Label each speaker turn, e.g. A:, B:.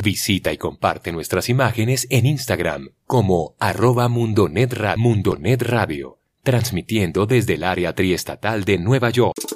A: Visita y comparte nuestras imágenes en Instagram como @mundonetradio, transmitiendo desde el área triestatal de Nueva York.